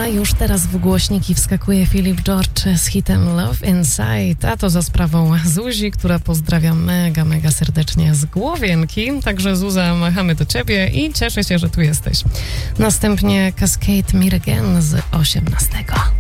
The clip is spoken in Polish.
już teraz w głośniki wskakuje Philip George z hitem Love Inside, a to za sprawą Zuzi, która pozdrawia mega serdecznie z Głowienki. Także Zuza, machamy do ciebie i cieszę się, że tu jesteś. Następnie Cascade Mirgen z 18.